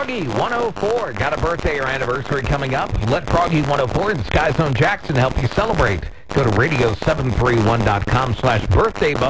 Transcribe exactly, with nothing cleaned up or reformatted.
Froggy one oh four. Got a birthday or anniversary coming up? Let Froggy one oh four and Sky Zone Jackson help you celebrate. Go to radio seven three one dot com slash birthday